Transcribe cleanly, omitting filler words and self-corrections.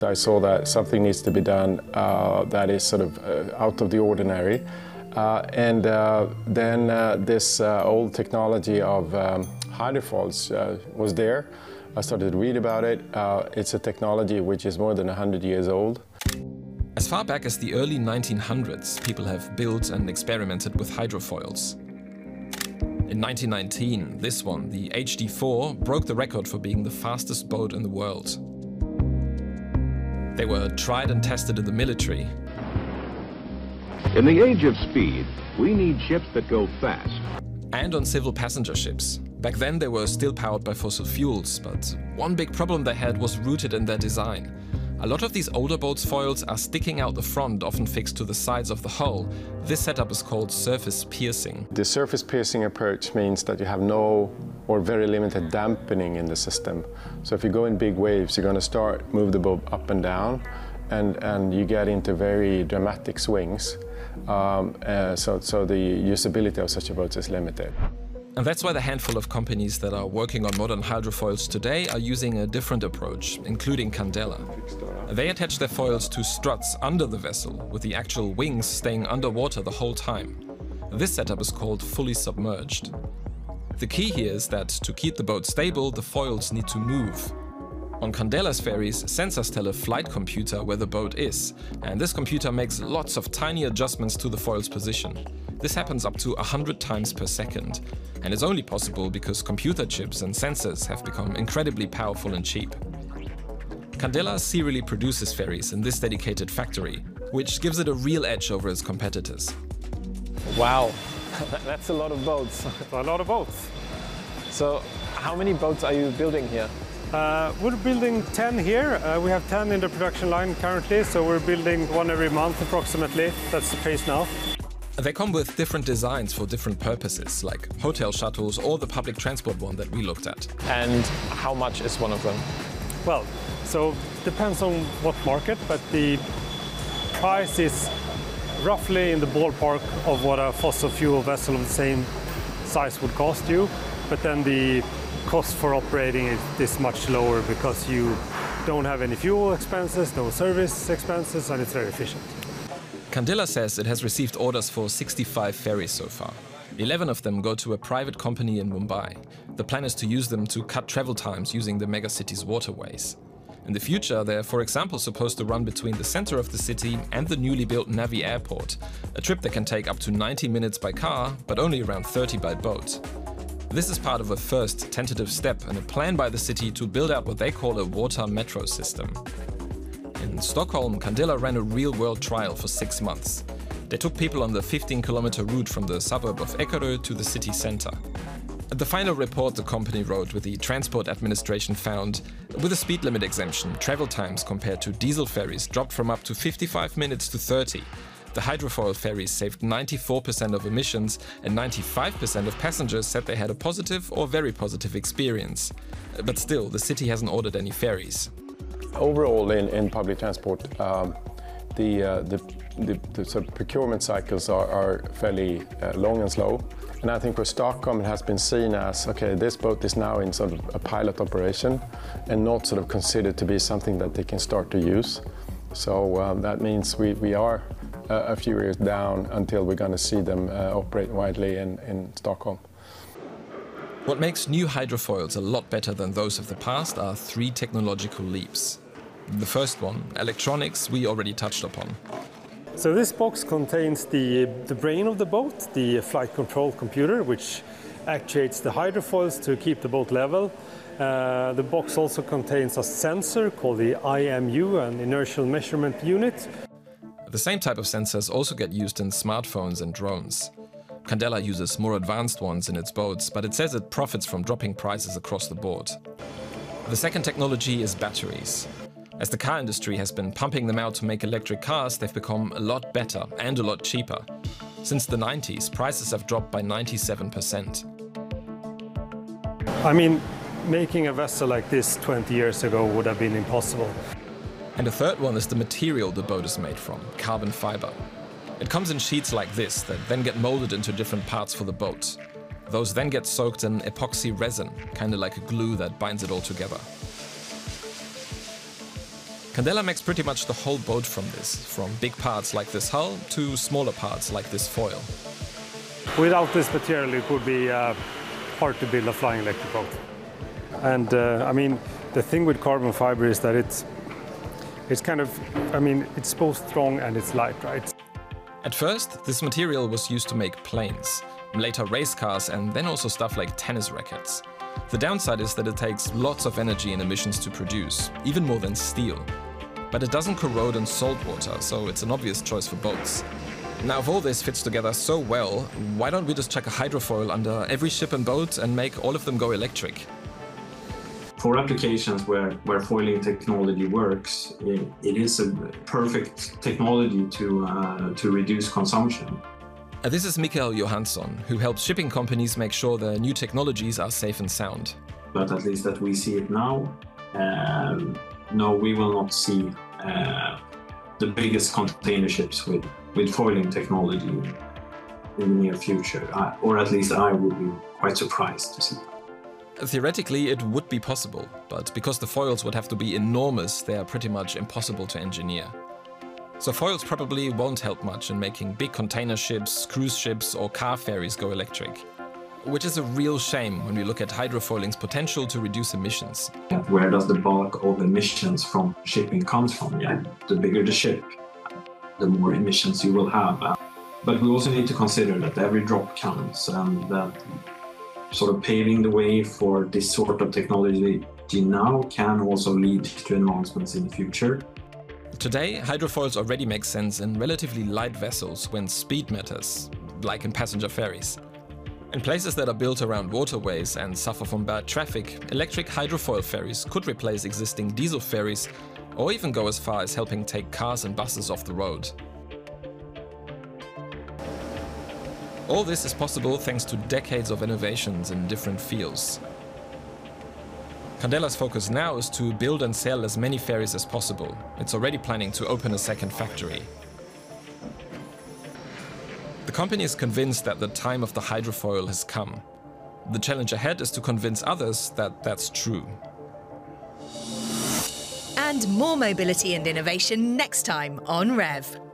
I saw that something needs to be done that is sort of out of the ordinary. Then this old technology of hydrofoils was there. I started to read about it. It's a technology which is more than 100 years old. As far back as the early 1900s, people have built and experimented with hydrofoils. In 1919, this one, the HD4, broke the record for being the fastest boat in the world. They were tried and tested in the military. In the age of speed, we need ships that go fast. And on civil passenger ships. Back then they were still powered by fossil fuels, but one big problem they had was rooted in their design. A lot of these older boats' foils are sticking out the front, often fixed to the sides of the hull. This setup is called surface piercing. The surface piercing approach means that you have no or very limited dampening in the system. So if you go in big waves, you're going to move the boat up and down, and you get into very dramatic swings. So the usability of such a boat is limited. And that's why the handful of companies that are working on modern hydrofoils today are using a different approach, including Candela. They attach their foils to struts under the vessel, with the actual wings staying underwater the whole time. This setup is called fully submerged. The key here is that to keep the boat stable, the foils need to move. On Candela's ferries, sensors tell a flight computer where the boat is, and this computer makes lots of tiny adjustments to the foil's position. This happens up to 100 times per second, and it's only possible because computer chips and sensors have become incredibly powerful and cheap. Candela serially produces ferries in this dedicated factory, which gives it a real edge over its competitors. Wow, that's a lot of boats. A lot of boats. So how many boats are you building here? We're building 10 here. We have 10 in the production line currently, so we're building one every month approximately. That's the pace now. They come with different designs for different purposes, like hotel shuttles or the public transport one that we looked at. And how much is one of them? Well, so depends on what market, but the price is roughly in the ballpark of what a fossil fuel vessel of the same size would cost you. But then the cost for operating is much lower because you don't have any fuel expenses, no service expenses, and it's very efficient. Candela says it has received orders for 65 ferries so far. 11 of them go to a private company in Mumbai. The plan is to use them to cut travel times using the megacity's waterways. In the future, they're, for example, supposed to run between the center of the city and the newly built Navi Airport, a trip that can take up to 90 minutes by car, but only around 30 by boat. This is part of a first tentative step in a plan by the city to build out what they call a water metro system. In Stockholm, Candela ran a real-world trial for 6 months. They took people on the 15-kilometer route from the suburb of Eckerö to the city center. The final report the company wrote with the Transport Administration found, with a speed limit exemption, travel times compared to diesel ferries dropped from up to 55 minutes to 30. The hydrofoil ferries saved 94% of emissions, and 95% of passengers said they had a positive or very positive experience. But still, the city hasn't ordered any ferries. Overall, in public transport, the sort of procurement cycles are fairly long and slow. And I think for Stockholm it has been seen as, okay, this boat is now in sort of a pilot operation and not sort of considered to be something that they can start to use. So that means we are a few years down until we're going to see them operate widely in Stockholm. What makes new hydrofoils a lot better than those of the past are 3 technological leaps. The first one, electronics, we already touched upon. So this box contains the brain of the boat, the flight control computer, which actuates the hydrofoils to keep the boat level. The box also contains a sensor called the IMU, an inertial measurement unit. The same type of sensors also get used in smartphones and drones. Candela uses more advanced ones in its boats, but it says it profits from dropping prices across the board. The second technology is batteries. As the car industry has been pumping them out to make electric cars, they've become a lot better and a lot cheaper. Since the 90s, prices have dropped by 97%. I mean, making a vessel like this 20 years ago would have been impossible. And the third one is the material the boat is made from, carbon fiber. It comes in sheets like this that then get molded into different parts for the boat. Those then get soaked in epoxy resin, kind of like a glue that binds it all together. Candela makes pretty much the whole boat from this, from big parts like this hull to smaller parts like this foil. Without this material, it would be hard to build a flying electric boat. And I mean, the thing with carbon fiber is that it's kind of, I mean, it's both strong and it's light, right? At first, this material was used to make planes, later race cars, and then also stuff like tennis rackets. The downside is that it takes lots of energy and emissions to produce, even more than steel. But it doesn't corrode in salt water, so it's an obvious choice for boats. Now, if all this fits together so well, why don't we just chuck a hydrofoil under every ship and boat and make all of them go electric? For applications where foiling technology works, it is a perfect technology to reduce consumption. This is Mikael Johansson, who helps shipping companies make sure their new technologies are safe and sound. But at least that we see it now, no, we will not see the biggest container ships with foiling technology in the near future, or at least I would be quite surprised to see. Theoretically, it would be possible, but because the foils would have to be enormous, they are pretty much impossible to engineer. So foils probably won't help much in making big container ships, cruise ships or car ferries go electric. Which is a real shame when we look at hydrofoiling's potential to reduce emissions. Where does the bulk of emissions from shipping comes from? Yeah, the bigger the ship, the more emissions you will have. But we also need to consider that every drop counts, and that sort of paving the way for this sort of technology now can also lead to advancements in the future. Today, hydrofoils already make sense in relatively light vessels when speed matters, like in passenger ferries. In places that are built around waterways and suffer from bad traffic, electric hydrofoil ferries could replace existing diesel ferries or even go as far as helping take cars and buses off the road. All this is possible thanks to decades of innovations in different fields. Candela's focus now is to build and sell as many ferries as possible. It's already planning to open a second factory. The company is convinced that the time of the hydrofoil has come. The challenge ahead is to convince others that that's true. And more mobility and innovation next time on REV.